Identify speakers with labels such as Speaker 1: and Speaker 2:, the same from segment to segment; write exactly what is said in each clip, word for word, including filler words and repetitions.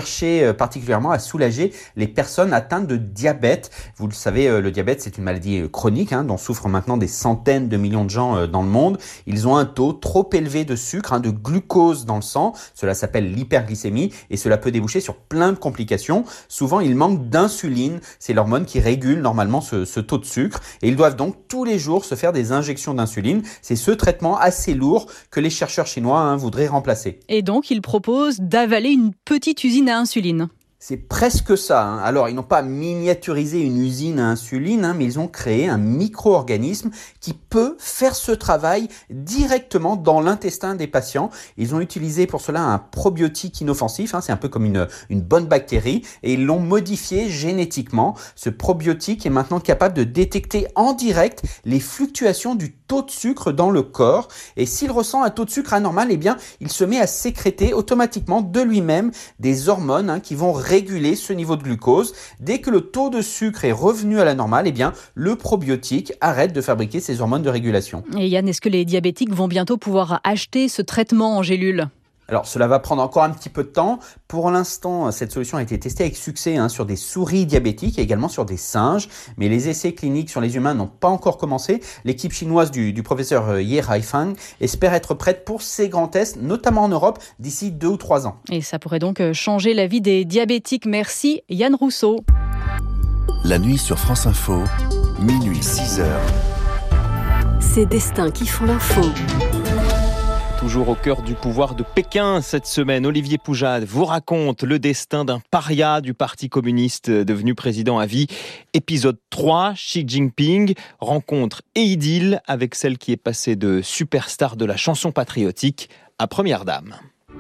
Speaker 1: cherché particulièrement à soulager les personnes atteintes de diabète. Vous le savez, le diabète, c'est une maladie chronique hein, dont souffrent maintenant des centaines de millions de gens dans le monde. Ils ont un taux trop élevé de sucre, hein, de glucose dans le sang. Cela s'appelle l'hyperglycémie et cela peut déboucher sur plein de complications. Souvent, ils manquent d'insuline. C'est l'hormone qui régule normalement ce, ce taux de sucre. Et ils doivent donc tous les jours se faire des injections d'insuline. C'est ce traitement assez lourd que les chercheurs chinois hein, voudraient remplacer.
Speaker 2: Et donc, ils proposent d'avaler une petite usine à insuline.
Speaker 1: C'est presque ça. Hein. Alors, ils n'ont pas miniaturisé une usine à insuline, hein, mais ils ont créé un micro-organisme qui peut faire ce travail directement dans l'intestin des patients. Ils ont utilisé pour cela un probiotique inoffensif, hein, c'est un peu comme une, une bonne bactérie, et ils l'ont modifié génétiquement. Ce probiotique est maintenant capable de détecter en direct les fluctuations du taux de sucre dans le corps. Et s'il ressent un taux de sucre anormal, eh bien, il se met à sécréter automatiquement de lui-même des hormones hein, qui vont réguler ce niveau de glucose. Dès que le taux de sucre est revenu à la normale, eh bien, le probiotique arrête de fabriquer ces hormones de régulation.
Speaker 2: Et Yann, est-ce que les diabétiques vont bientôt pouvoir acheter ce traitement en gélule ?
Speaker 1: Alors, cela va prendre encore un petit peu de temps. Pour l'instant, cette solution a été testée avec succès hein, sur des souris diabétiques et également sur des singes. Mais les essais cliniques sur les humains n'ont pas encore commencé. L'équipe chinoise du, du professeur Ye Haifang espère être prête pour ces grands tests, notamment en Europe, d'ici deux ou trois ans.
Speaker 2: Et ça pourrait donc changer la vie des diabétiques. Merci Yann Rousseau.
Speaker 3: La nuit sur France Info, minuit six heures.
Speaker 4: Ces destins qui font l'info.
Speaker 5: Toujours au cœur du pouvoir de Pékin cette semaine, Olivier Poujade vous raconte le destin d'un paria du Parti communiste devenu président à vie. Épisode trois, Xi Jinping, rencontre et idylle avec celle qui est passée de superstar de la chanson patriotique à première dame.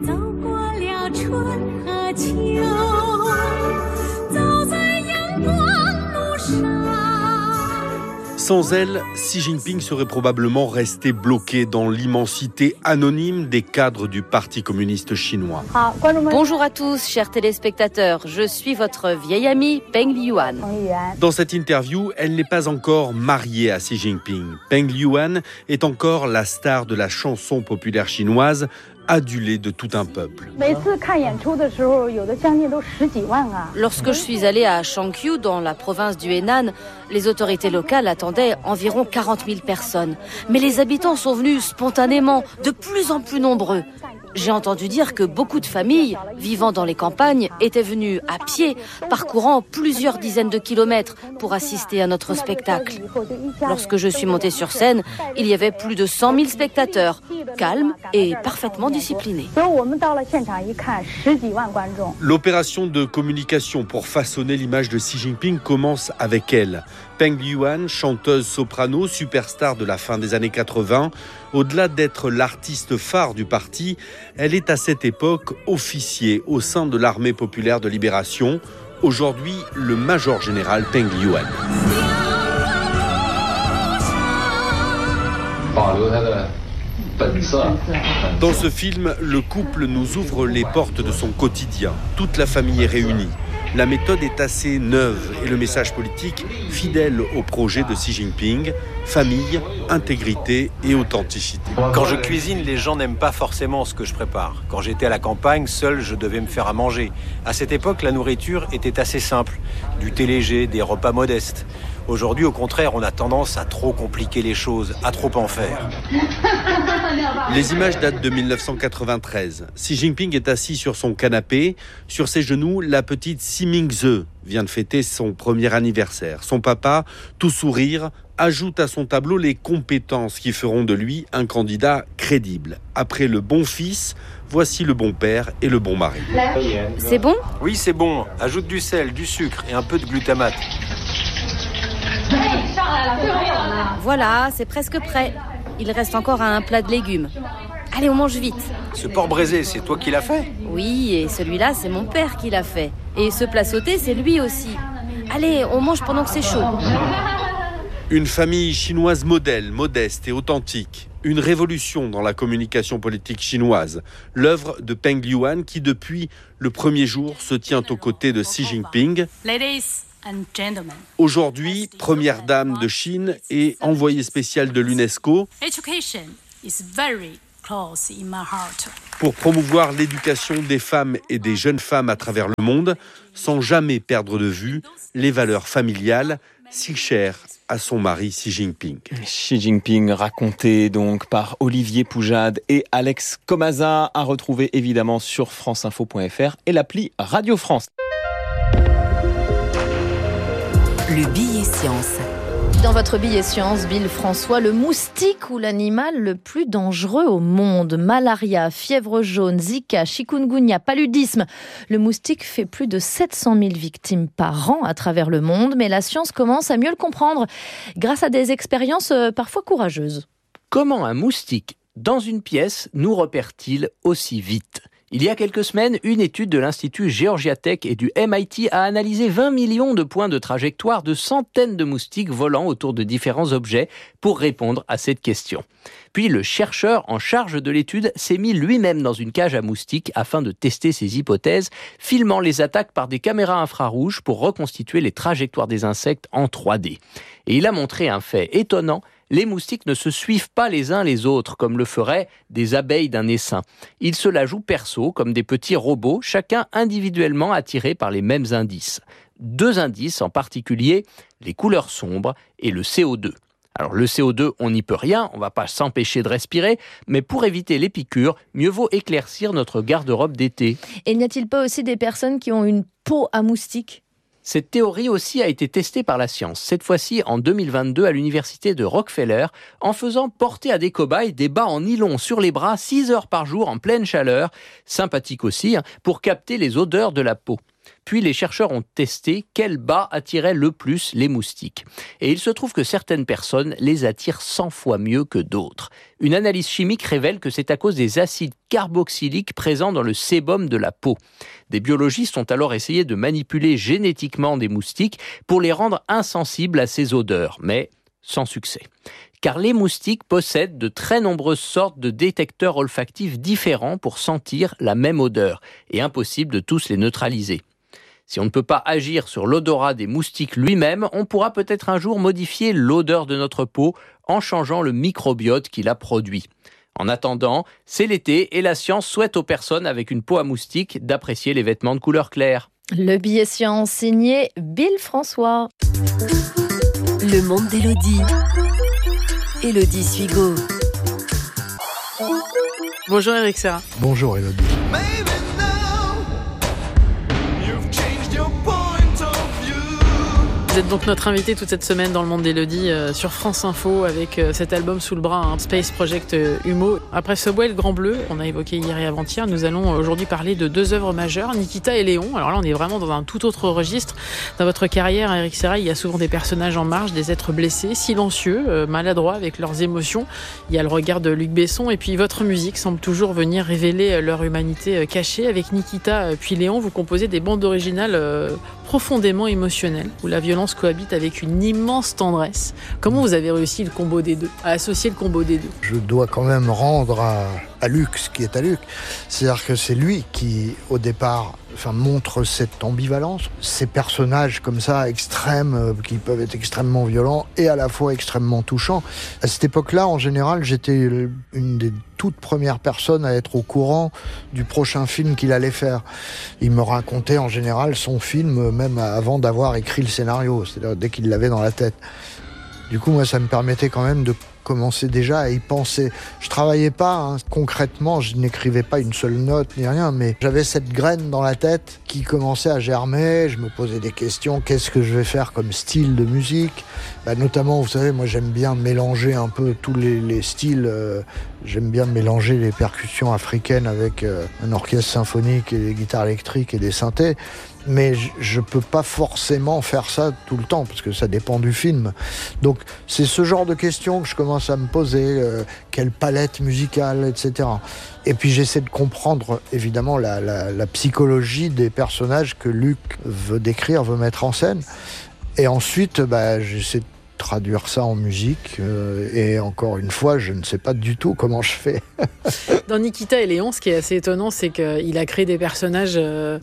Speaker 6: Sans elle, Xi Jinping serait probablement resté bloqué dans l'immensité anonyme des cadres du Parti communiste chinois.
Speaker 7: Bonjour à tous, chers téléspectateurs. Je suis votre vieille amie Peng Liyuan.
Speaker 6: Dans cette interview, elle n'est pas encore mariée à Xi Jinping. Peng Liyuan est encore la star de la chanson populaire chinoise, adulée de tout un peuple.
Speaker 7: Lorsque je suis allée à Shangqiu, dans la province du Henan, les autorités locales attendaient environ quarante mille personnes. Mais les habitants sont venus spontanément, de plus en plus nombreux. J'ai entendu dire que beaucoup de familles, vivant dans les campagnes, étaient venues à pied, parcourant plusieurs dizaines de kilomètres pour assister à notre spectacle. Lorsque je suis montée sur scène, il y avait plus de cent mille spectateurs, calmes et parfaitement disciplinés.
Speaker 6: L'opération de communication pour façonner l'image de Xi Jinping commence avec elle. Peng Liyuan, chanteuse soprano, superstar de la fin des années quatre-vingts. Au-delà d'être l'artiste phare du parti, elle est à cette époque officier au sein de l'armée populaire de libération. Aujourd'hui, le major général Peng Liyuan. Dans ce film, le couple nous ouvre les portes de son quotidien. Toute la famille est réunie. La méthode est assez neuve et le message politique fidèle au projet de Xi Jinping, famille, intégrité et authenticité.
Speaker 8: Quand je cuisine, les gens n'aiment pas forcément ce que je prépare. Quand j'étais à la campagne, seul, je devais me faire à manger. À cette époque, la nourriture était assez simple. Du thé léger, des repas modestes. Aujourd'hui, au contraire, on a tendance à trop compliquer les choses, à trop en faire.
Speaker 6: Les images datent de dix-neuf cent quatre-vingt-treize. Xi Jinping est assis sur son canapé. Sur ses genoux, la petite Xi Mingze vient de fêter son premier anniversaire. Son papa, tout sourire, ajoute à son tableau les compétences qui feront de lui un candidat crédible. Après le bon fils, voici le bon père et le bon mari.
Speaker 7: C'est bon ?
Speaker 8: Oui, c'est bon. Ajoute du sel, du sucre et un peu de glutamate.
Speaker 7: Voilà, c'est presque prêt. Il reste encore un plat de légumes. Allez, on mange vite.
Speaker 8: Ce porc braisé, c'est toi qui l'as fait ?
Speaker 7: Oui, et celui-là, c'est mon père qui l'a fait. Et ce plat sauté, c'est lui aussi. Allez, on mange pendant que c'est chaud.
Speaker 6: Une famille chinoise modèle, modeste et authentique. Une révolution dans la communication politique chinoise. L'œuvre de Peng Liyuan qui, depuis le premier jour, se tient aux côtés de Xi Jinping. Aujourd'hui, première dame de Chine et envoyée spéciale de l'UNESCO. Pour promouvoir l'éducation des femmes et des jeunes femmes à travers le monde, sans jamais perdre de vue les valeurs familiales si chères à son mari Xi Jinping.
Speaker 5: Xi Jinping raconté donc par Olivier Poujade et Alex Comaza, à retrouver évidemment sur franceinfo point f r et l'appli Radio France.
Speaker 4: Le billet science.
Speaker 2: Dans votre billet science, Bill François, le moustique ou l'animal le plus dangereux au monde. Malaria, fièvre jaune, Zika, chikungunya, paludisme. Le moustique fait plus de sept cent mille victimes par an à travers le monde, mais la science commence à mieux le comprendre grâce à des expériences parfois courageuses.
Speaker 9: Comment un moustique dans une pièce nous repère-t-il aussi vite ? Il y a quelques semaines, une étude de l'Institut Georgia Tech et du M I T a analysé vingt millions de points de trajectoire de centaines de moustiques volant autour de différents objets pour répondre à cette question. Puis le chercheur en charge de l'étude s'est mis lui-même dans une cage à moustiques afin de tester ses hypothèses, filmant les attaques par des caméras infrarouges pour reconstituer les trajectoires des insectes en trois D. Et il a montré un fait étonnant. Les moustiques ne se suivent pas les uns les autres, comme le feraient des abeilles d'un essaim. Ils se la jouent perso, comme des petits robots, chacun individuellement attiré par les mêmes indices. Deux indices en particulier, les couleurs sombres et le C O deux. Alors le C O deux, on n'y peut rien, on ne va pas s'empêcher de respirer, mais pour éviter les piqûres, mieux vaut éclaircir notre garde-robe d'été.
Speaker 2: Et n'y a-t-il pas aussi des personnes qui ont une peau à moustique ?
Speaker 9: Cette théorie aussi a été testée par la science, cette fois-ci en deux mille vingt-deux à l'université de Rockefeller, en faisant porter à des cobayes des bas en nylon sur les bras six heures par jour en pleine chaleur, sympathique aussi, hein, pour capter les odeurs de la peau. Puis les chercheurs ont testé quels bas attiraient le plus les moustiques. Et il se trouve que certaines personnes les attirent cent fois mieux que d'autres. Une analyse chimique révèle que c'est à cause des acides carboxyliques présents dans le sébum de la peau. Des biologistes ont alors essayé de manipuler génétiquement des moustiques pour les rendre insensibles à ces odeurs, mais sans succès. Car les moustiques possèdent de très nombreuses sortes de détecteurs olfactifs différents pour sentir la même odeur, et impossible de tous les neutraliser. Si on ne peut pas agir sur l'odorat des moustiques lui-même, on pourra peut-être un jour modifier l'odeur de notre peau en changeant le microbiote qu'il a produit. En attendant, c'est l'été et la science souhaite aux personnes avec une peau à moustique d'apprécier les vêtements de couleur claire.
Speaker 2: Le billet science signé Bill François.
Speaker 4: Le monde d'Élodie. Élodie Suigo.
Speaker 10: Bonjour Eric Serra.
Speaker 11: Bonjour Élodie.
Speaker 10: Vous êtes donc notre invité toute cette semaine dans le monde d'Élodie euh, sur France Info avec euh, cet album sous le bras, hein, Space Project euh, Humo. Après Subway, le Grand Bleu, qu'on a évoqué hier et avant-hier, nous allons aujourd'hui parler de deux œuvres majeures, Nikita et Léon. Alors là, on est vraiment dans un tout autre registre. Dans votre carrière, Eric Serra, il y a souvent des personnages en marge, des êtres blessés, silencieux, euh, maladroits avec leurs émotions. Il y a le regard de Luc Besson et puis votre musique semble toujours venir révéler leur humanité euh, cachée. Avec Nikita euh, puis Léon, vous composez des bandes originales euh, profondément émotionnelles, où la violence cohabite avec une immense tendresse. Comment vous avez réussi le combo des deux, à associer le combo des deux ?
Speaker 11: Je dois quand même rendre à, à Luc ce qui est à Luc. C'est-à-dire que c'est lui qui, au départ, enfin, montre cette ambivalence. Ces personnages comme ça, extrêmes, euh, qui peuvent être extrêmement violents et à la fois extrêmement touchants. À cette époque-là, en général, j'étais une des toutes premières personnes à être au courant du prochain film qu'il allait faire. Il me racontait en général son film, même avant d'avoir écrit le scénario, c'est-à-dire dès qu'il l'avait dans la tête. Du coup, moi, ça me permettait quand même de commencer déjà à y penser. Je travaillais pas, hein, concrètement, je n'écrivais pas une seule note ni rien, mais j'avais cette graine dans la tête qui commençait à germer. Je me posais des questions, qu'est-ce que je vais faire comme style de musique ? Bah, notamment, vous savez, moi j'aime bien mélanger un peu tous les, les styles. Euh, j'aime bien mélanger les percussions africaines avec euh, un orchestre symphonique et des guitares électriques et des synthés. Mais je ne peux pas forcément faire ça tout le temps, parce que ça dépend du film. Donc c'est ce genre de questions que je commence à me poser, euh, quelle palette musicale, et cetera. Et puis j'essaie de comprendre, évidemment, la, la, la psychologie des personnages que Luc veut décrire, veut mettre en scène. Et ensuite, bah, j'essaie de traduire ça en musique. Euh, et encore une fois, je ne sais pas du tout comment je fais.
Speaker 10: Dans Nikita et Léon, ce qui est assez étonnant, c'est qu'il a créé des personnages... Euh... qui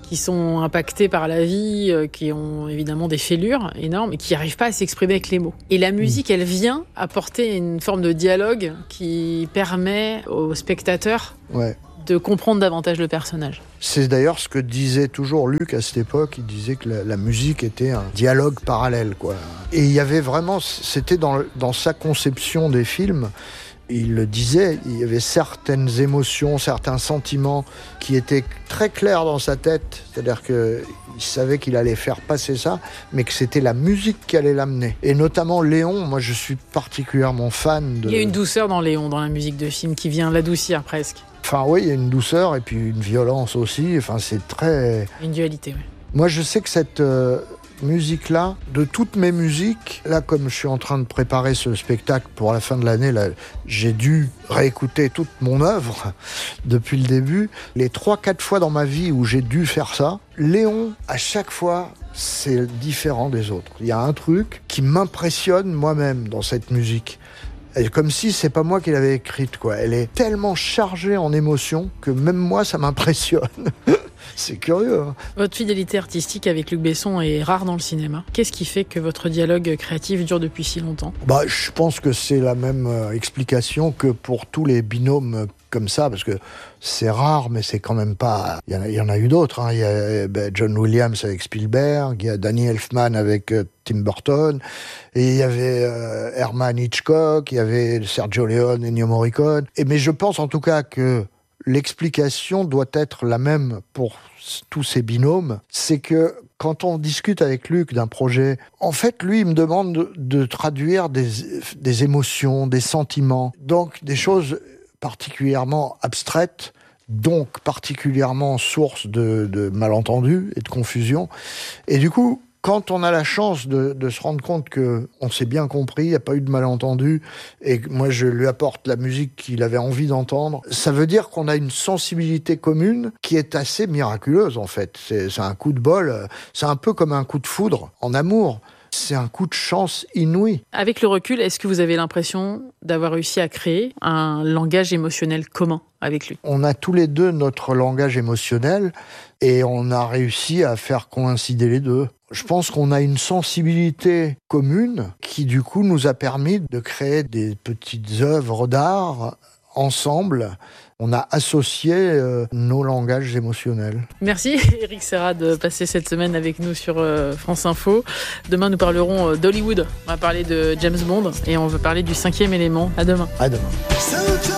Speaker 10: qui sont impactés par la vie, euh, qui ont évidemment des fêlures énormes et qui n'arrivent pas à s'exprimer avec les mots. Et la musique, elle vient apporter une forme de dialogue qui permet aux spectateurs
Speaker 11: Ouais.
Speaker 10: de comprendre davantage le personnage.
Speaker 11: C'est d'ailleurs ce que disait toujours Luc à cette époque. Il disait que la, la musique était un dialogue parallèle, quoi. Et il y avait vraiment, c'était dans, dans sa conception des films, il le disait, il y avait certaines émotions, certains sentiments qui étaient très clairs dans sa tête. C'est-à-dire qu'il savait qu'il allait faire passer ça, mais que c'était la musique qui allait l'amener. Et notamment Léon, moi je suis particulièrement fan de...
Speaker 10: Il y a une douceur dans Léon, dans la musique de film, qui vient l'adoucir presque.
Speaker 11: Enfin oui, il y a une douceur et puis une violence aussi. Enfin, c'est très...
Speaker 10: Une dualité, oui.
Speaker 11: Moi je sais que cette... Euh... musique-là, de toutes mes musiques, là comme je suis en train de préparer ce spectacle pour la fin de l'année, là, j'ai dû réécouter toute mon œuvre depuis le début. Les trois, quatre fois dans ma vie où j'ai dû faire ça, Léon, à chaque fois, c'est différent des autres. Il y a un truc qui m'impressionne moi-même dans cette musique. Et comme si c'est pas moi qui l'avais écrite, quoi. Elle est tellement chargée en émotions que même moi, ça m'impressionne. C'est curieux. Hein.
Speaker 10: Votre fidélité artistique avec Luc Besson est rare dans le cinéma. Qu'est-ce qui fait que votre dialogue créatif dure depuis si longtemps ?
Speaker 11: Bah, je pense que c'est la même euh, explication que pour tous les binômes euh, comme ça, parce que c'est rare, mais c'est quand même pas... Il y en a, il y en a eu d'autres. Hein. Il y a ben, John Williams avec Spielberg, il y a Danny Elfman avec euh, Tim Burton, et il y avait euh, Herman Hitchcock, il y avait Sergio Leone, Ennio Morricone. Et, mais je pense en tout cas que l'explication doit être la même pour tous ces binômes. C'est que quand on discute avec Luc d'un projet, en fait, lui, il me demande de, de traduire des, des émotions, des sentiments, donc des choses particulièrement abstraites, donc particulièrement source de, de malentendus et de confusion. Et du coup, quand on a la chance de, de se rendre compte qu'on s'est bien compris, il n'y a pas eu de malentendu, et que moi je lui apporte la musique qu'il avait envie d'entendre, ça veut dire qu'on a une sensibilité commune qui est assez miraculeuse en fait. C'est, c'est un coup de bol, c'est un peu comme un coup de foudre en amour. C'est un coup de chance inouï.
Speaker 10: Avec le recul, est-ce que vous avez l'impression d'avoir réussi à créer un langage émotionnel commun avec lui ?
Speaker 11: On a tous les deux notre langage émotionnel et on a réussi à faire coïncider les deux. Je pense qu'on a une sensibilité commune qui, du coup, nous a permis de créer des petites œuvres d'art ensemble. On a associé euh, nos langages émotionnels.
Speaker 10: Merci Éric Serra de passer cette semaine avec nous sur euh, France Info. Demain, nous parlerons euh, d'Hollywood. On va parler de James Bond et on va parler du cinquième élément. À demain.
Speaker 11: À demain.